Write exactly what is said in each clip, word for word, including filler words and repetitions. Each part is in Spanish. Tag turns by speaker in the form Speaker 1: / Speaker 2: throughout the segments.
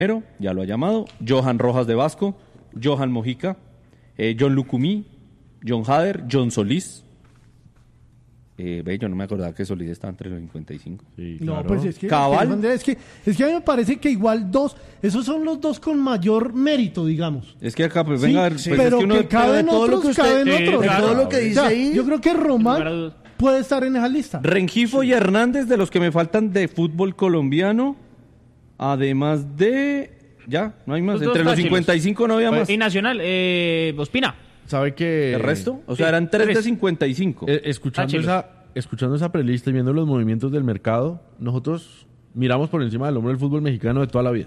Speaker 1: ya lo ha llamado, Johan Rojas de Vasco, Johan Mojica, eh, John Lucumí, John Hader, John Solís. Eh, ve, yo no me acordaba que Solís estaba entre los cincuenta y cinco.
Speaker 2: Sí,
Speaker 3: No,
Speaker 2: claro.
Speaker 3: pues es que,
Speaker 1: Cabal.
Speaker 3: Andrea, es que es que a mí me parece que igual dos, esos son los dos con mayor mérito, digamos.
Speaker 1: Es que acá, pues
Speaker 3: Sí,
Speaker 1: venga, pues
Speaker 3: pero
Speaker 1: es que uno
Speaker 3: que caben
Speaker 4: todo lo
Speaker 3: otros,
Speaker 4: que usted-
Speaker 3: caben
Speaker 5: Sí,
Speaker 3: otros.
Speaker 5: de
Speaker 4: todo lo que
Speaker 3: O
Speaker 4: dice
Speaker 3: sea,
Speaker 4: ahí.
Speaker 3: yo creo que
Speaker 5: Lugar a
Speaker 3: Román
Speaker 5: dudas.
Speaker 3: puede estar en esa lista.
Speaker 1: Rengifo y Hernández, de los que me faltan de fútbol colombiano, además de... Ya, no hay más.
Speaker 5: Los dos
Speaker 1: Entre los
Speaker 5: fáciles.
Speaker 1: cincuenta y cinco no había más.
Speaker 5: Y Nacional, eh, Ospina.
Speaker 2: ¿Sabe que
Speaker 1: ¿El resto? O sea,
Speaker 5: Sí,
Speaker 1: eran tres de
Speaker 5: tres.
Speaker 1: cincuenta y cinco.
Speaker 2: Eh, escuchando,
Speaker 5: Táchelos.
Speaker 2: esa, escuchando esa prelista y viendo los movimientos del mercado, nosotros miramos por encima del hombro del fútbol mexicano de toda la vida.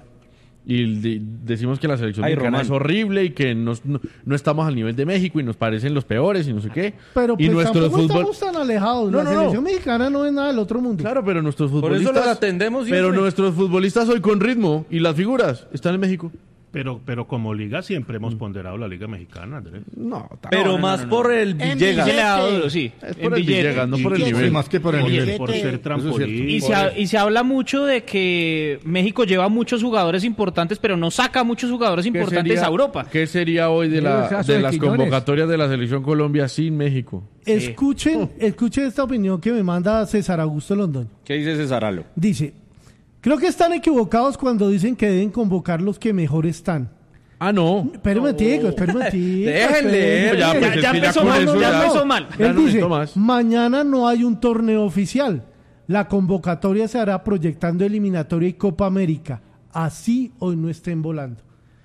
Speaker 2: Y de- decimos que la selección
Speaker 1: Ay,
Speaker 2: mexicana
Speaker 1: Román.
Speaker 2: es horrible y que nos- no, no estamos al nivel de México y nos parecen los peores y no sé qué.
Speaker 3: Pero
Speaker 2: y
Speaker 3: pues
Speaker 2: nuestro
Speaker 3: tampoco
Speaker 2: fútbol...
Speaker 3: estamos tan alejados.
Speaker 2: No,
Speaker 3: la
Speaker 2: no, no.
Speaker 3: selección mexicana no es nada del otro mundo.
Speaker 2: Claro, pero nuestros
Speaker 1: Por eso
Speaker 2: futbolistas...
Speaker 1: los atendemos
Speaker 2: Pero
Speaker 1: siempre.
Speaker 2: nuestros futbolistas hoy con ritmo y las figuras están en México.
Speaker 6: Pero, pero como liga siempre hemos ponderado la liga mexicana, Andrés.
Speaker 2: No, ta-
Speaker 1: Pero
Speaker 5: no, no,
Speaker 1: más
Speaker 5: no, no.
Speaker 1: por el
Speaker 4: En
Speaker 1: Villegas.
Speaker 5: Se le ha dado
Speaker 4: Billete.
Speaker 5: duro, sí.
Speaker 2: Es
Speaker 5: en
Speaker 2: por el
Speaker 5: billete.
Speaker 2: Villegas, no por el
Speaker 6: Y-
Speaker 2: nivel.
Speaker 6: sí,
Speaker 7: más que por el
Speaker 6: por,
Speaker 7: nivel.
Speaker 6: por ser trampolín.
Speaker 5: Y se, ha- y se habla mucho de que México lleva muchos jugadores importantes, pero no saca muchos jugadores
Speaker 2: ¿Qué
Speaker 5: importantes
Speaker 2: sería-
Speaker 5: a Europa.
Speaker 2: ¿Qué sería hoy de,
Speaker 7: El
Speaker 2: la,
Speaker 7: caso
Speaker 2: de
Speaker 7: de
Speaker 2: las
Speaker 7: Quiñones.
Speaker 2: convocatorias de la selección Colombia sin México?
Speaker 3: Escuchen, escuchen esta opinión que me manda César Augusto Londoño.
Speaker 1: ¿Qué dice Cesaralo?
Speaker 3: Dice, creo que están equivocados cuando dicen que deben convocar los que mejor están.
Speaker 2: Ah, no.
Speaker 3: Espérame, tico, espérame, tico,
Speaker 1: Déjenle,
Speaker 3: espérame.
Speaker 2: ya, pues,
Speaker 5: Ya,
Speaker 2: es
Speaker 5: ya
Speaker 2: que ya
Speaker 5: empezó
Speaker 2: con
Speaker 5: mal,
Speaker 2: eso
Speaker 5: ya
Speaker 2: ya-
Speaker 5: empezó mal.
Speaker 2: Ya
Speaker 3: Él
Speaker 2: no
Speaker 3: dice,
Speaker 2: necesito más.
Speaker 3: mañana no hay un torneo oficial. La convocatoria se hará proyectando eliminatoria y Copa América. Así hoy no estén volando.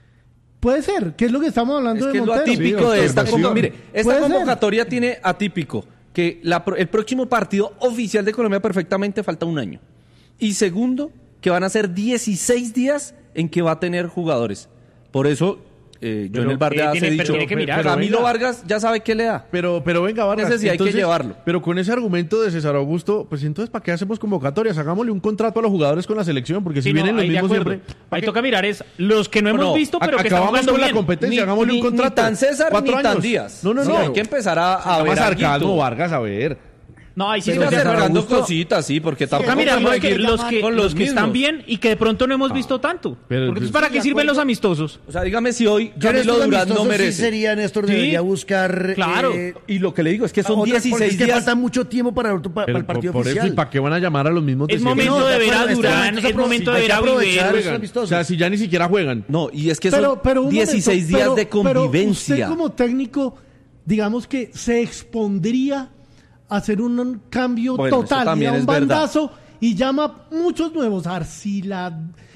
Speaker 3: Puede ser, que es lo que estamos hablando
Speaker 1: Es
Speaker 3: de
Speaker 1: que es lo
Speaker 3: Montero.
Speaker 1: atípico
Speaker 7: Sí,
Speaker 1: de esta
Speaker 7: observación.
Speaker 1: convocatoria. Mire, esta
Speaker 3: Puede ser.
Speaker 1: convocatoria tiene atípico que la pro- el próximo partido oficial de Colombia perfectamente falta un año. Y segundo, que van a ser dieciséis días en que va a tener jugadores. Por eso, eh, yo
Speaker 2: Pero,
Speaker 1: en el bar de
Speaker 5: eh,
Speaker 1: As
Speaker 5: tiene-
Speaker 1: he
Speaker 5: pero
Speaker 1: dicho,
Speaker 5: tiene que mirar.
Speaker 2: Pero
Speaker 1: Camilo
Speaker 2: venga.
Speaker 1: Vargas ya sabe qué le da.
Speaker 2: Pero, pero venga, Vargas.
Speaker 1: Ese sí hay que
Speaker 2: entonces-
Speaker 1: llevarlo.
Speaker 2: Pero con ese argumento de César Augusto, pues entonces, ¿para qué hacemos convocatorias? Hagámosle un contrato a los jugadores con la selección, porque si
Speaker 5: Sí, no,
Speaker 2: vienen los
Speaker 5: ahí de
Speaker 2: mismos
Speaker 5: acuerdo.
Speaker 2: siempre... ¿para
Speaker 5: Ahí
Speaker 2: qué?
Speaker 5: toca mirar es los que no hemos
Speaker 1: No,
Speaker 5: visto, pero
Speaker 2: Ac-
Speaker 5: que están
Speaker 2: acabamos
Speaker 5: jugando
Speaker 2: con la
Speaker 5: bien.
Speaker 2: competencia,
Speaker 1: Ni,
Speaker 2: hagámosle
Speaker 1: ni-
Speaker 2: un contrato.
Speaker 1: ni tan César
Speaker 2: Cuatro
Speaker 1: ni tan
Speaker 2: años.
Speaker 1: Díaz.
Speaker 2: No, no,
Speaker 1: Sí,
Speaker 2: no.
Speaker 1: hay que empezar a, a ver
Speaker 2: Más
Speaker 1: alguito.
Speaker 2: sarcasmo, Vargas, a ver.
Speaker 5: No, ahí sí
Speaker 1: Ir
Speaker 5: toca
Speaker 3: César
Speaker 1: acercando
Speaker 3: Augusto-
Speaker 1: cositas, sí, porque tampoco
Speaker 5: toca mirar los
Speaker 1: podemos
Speaker 5: que,
Speaker 1: seguir
Speaker 5: los que,
Speaker 1: con
Speaker 5: los que están
Speaker 1: mismos.
Speaker 5: bien y que de pronto no hemos visto tanto.
Speaker 2: Pero-
Speaker 5: Porque entonces, ¿para qué sirven los amistosos?
Speaker 1: O sea, dígame si hoy
Speaker 4: Yo en
Speaker 1: Camilo
Speaker 4: estos
Speaker 1: Durán no
Speaker 4: amistosos sí
Speaker 1: merece.
Speaker 4: sería, Néstor,
Speaker 5: Sí.
Speaker 4: debería buscar...
Speaker 5: Claro.
Speaker 4: eh,
Speaker 1: Y lo que le digo es que son
Speaker 4: otras, porque
Speaker 1: dieciséis
Speaker 4: es que
Speaker 1: días.
Speaker 4: falta mucho tiempo para, el otro- para,
Speaker 2: Pero
Speaker 4: el partido
Speaker 2: por, por eso,
Speaker 4: oficial.
Speaker 2: ¿y para qué van a llamar a los mismos de
Speaker 5: Es
Speaker 2: siempre?
Speaker 5: momento
Speaker 4: No,
Speaker 5: de
Speaker 4: de
Speaker 5: ver a
Speaker 4: acuerdo, este
Speaker 5: Durán,
Speaker 4: momento
Speaker 5: es
Speaker 4: es
Speaker 5: momento de
Speaker 4: hay
Speaker 5: ver
Speaker 4: que
Speaker 5: a
Speaker 4: aprovechar
Speaker 5: Viver.
Speaker 4: esos
Speaker 2: Juegan.
Speaker 4: amistosos.
Speaker 2: O sea, si ya ni siquiera juegan.
Speaker 1: No, y es que
Speaker 3: Pero,
Speaker 1: son
Speaker 3: pero un
Speaker 1: dieciséis
Speaker 3: momento,
Speaker 1: días
Speaker 3: pero-
Speaker 1: de
Speaker 3: pero
Speaker 1: convivencia.
Speaker 3: usted como técnico, digamos que se expondría a hacer un, un cambio
Speaker 1: Bueno, eso
Speaker 3: total, y
Speaker 1: también
Speaker 3: da un
Speaker 1: es verdad.
Speaker 3: bandazo y llama muchos nuevos, Arcila,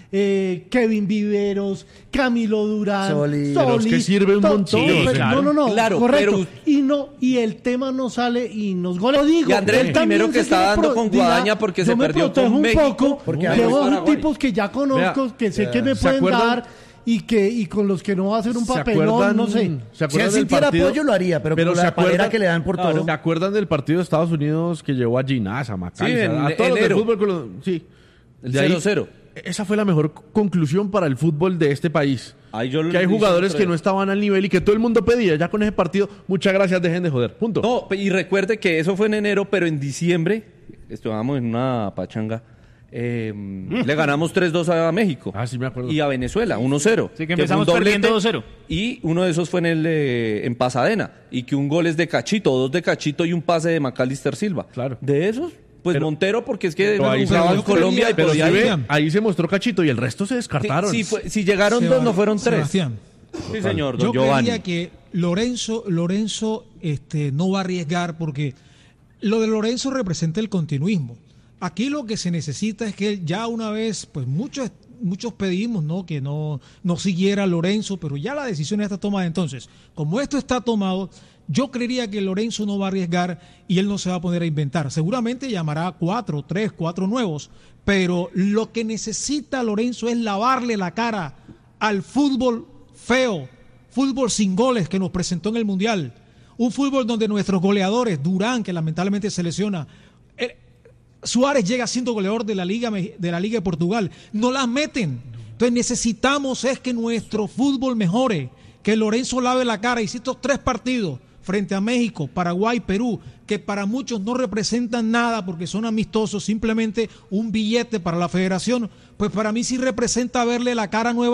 Speaker 3: eh, Kevin Viveros, Camilo Durán,
Speaker 4: Solís.
Speaker 2: Pero es que sirve un
Speaker 3: to-
Speaker 2: montón.
Speaker 3: todo,
Speaker 5: Sí,
Speaker 3: pero-
Speaker 5: claro.
Speaker 3: No, no, no,
Speaker 1: Claro,
Speaker 3: correcto.
Speaker 1: pero-
Speaker 3: Y no, y el tema no sale y nos gol. Lo digo.
Speaker 1: Y Andrés,
Speaker 3: él
Speaker 1: el
Speaker 3: también
Speaker 1: primero que
Speaker 3: se
Speaker 1: está
Speaker 3: quiere
Speaker 1: dando
Speaker 3: pro-
Speaker 1: con
Speaker 3: diga,
Speaker 1: Guadaña porque
Speaker 3: yo
Speaker 1: se
Speaker 3: me
Speaker 1: perdió
Speaker 3: protejo
Speaker 1: con
Speaker 3: un
Speaker 1: México,
Speaker 3: poco,
Speaker 4: porque
Speaker 3: de
Speaker 4: Andrés
Speaker 3: dos
Speaker 1: Paraguay.
Speaker 3: tipos que ya conozco,
Speaker 2: Vea,
Speaker 3: que sé que me
Speaker 2: ¿se
Speaker 3: pueden
Speaker 2: acuerdan?
Speaker 3: dar y que y con los que no va a hacer un
Speaker 2: ¿Se
Speaker 3: papelón,
Speaker 2: acuerdan-
Speaker 3: no sé.
Speaker 2: ¿Se
Speaker 4: Si él
Speaker 2: acuerdan del
Speaker 4: sintiera
Speaker 2: partido?
Speaker 4: apoyo, lo haría, pero, por
Speaker 2: ¿se
Speaker 4: la palera
Speaker 2: acuerdan-
Speaker 4: que le dan por todo.
Speaker 2: ¿Se acuerdan del partido de Estados Unidos que llevó a Ginás, a Macalester,
Speaker 1: Sí, en
Speaker 2: a todos los del
Speaker 1: enero.
Speaker 2: fútbol? con los- Sí.
Speaker 1: El
Speaker 2: De ahí-
Speaker 1: cero cero.
Speaker 2: Esa fue la mejor conclusión para el fútbol de este país.
Speaker 1: Ahí yo lo
Speaker 2: Que hay
Speaker 1: dije
Speaker 2: jugadores
Speaker 1: otra
Speaker 2: que
Speaker 1: vez.
Speaker 2: no estaban al nivel y que todo el mundo pedía. Ya con ese partido, muchas gracias, dejen de joder. Punto.
Speaker 1: No, y recuerde que eso fue en enero, pero en diciembre estábamos en una pachanga. eh, le ganamos tres dos a México.
Speaker 2: Ah, sí me acuerdo.
Speaker 1: Y a Venezuela, uno cero.
Speaker 5: Sí, que
Speaker 1: fue
Speaker 5: empezamos
Speaker 1: un doblete,
Speaker 5: perdiendo dos cero.
Speaker 1: Y uno de esos fue en el eh, en Pasadena. Y que un gol es de Cachito, dos de Cachito y un pase de Macalister Silva.
Speaker 2: Claro.
Speaker 1: De esos, pues
Speaker 2: Pero-
Speaker 1: Montero, porque es que
Speaker 2: Pero ahí
Speaker 1: jugaba
Speaker 2: se-
Speaker 1: en Colombia y
Speaker 2: Pero
Speaker 1: podía
Speaker 2: si
Speaker 1: ir.
Speaker 2: ve, ahí se mostró Cachito y el resto se descartaron.
Speaker 1: Si, fue- si llegaron
Speaker 7: Seba-
Speaker 1: dos, no fueron tres.
Speaker 7: Sebastián,
Speaker 1: Sí, señor, don
Speaker 7: yo
Speaker 1: Giovanni.
Speaker 7: creería que Lorenzo, Lorenzo este, no va a arriesgar porque lo de Lorenzo representa el continuismo. Aquí lo que se necesita es que él ya una vez, pues muchos muchos pedimos, ¿no? Que no, no siguiera Lorenzo, pero ya la decisión ya está tomada. Entonces, como esto está tomado, yo creería que Lorenzo no va a arriesgar y él no se va a poner a inventar. Seguramente llamará a cuatro, tres, cuatro nuevos, pero lo que necesita Lorenzo es lavarle la cara al fútbol feo, fútbol sin goles que nos presentó en el Mundial. Un fútbol donde nuestros goleadores, Durán, que lamentablemente se lesiona, eh, Suárez llega siendo goleador de la Liga de la Liga de Portugal, no las meten. Entonces necesitamos es que nuestro fútbol mejore, que Lorenzo lave la cara y si estos tres partidos frente a México, Paraguay, Perú, que para muchos no representan nada porque son amistosos, simplemente un billete para la federación, pues para mí sí representa verle la cara nueva